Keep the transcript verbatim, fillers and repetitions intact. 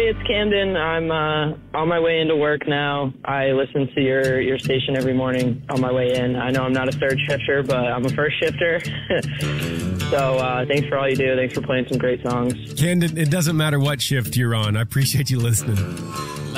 Hey, it's Camden. I'm uh, on my way into work now. I listen to your, your station every morning on my way in. I know I'm not a third shifter, but I'm a first shifter. So uh, thanks for all you do. Thanks for playing some great songs. Camden, it doesn't matter what shift you're on. I appreciate you listening.